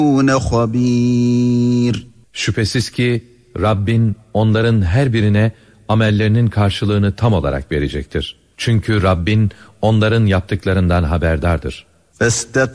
خَبِيرٌ. Şüphesiz ki Rabbin onların her birine amellerinin karşılığını tam olarak verecektir. Çünkü Rabbin onların yaptıklarından haberdardır.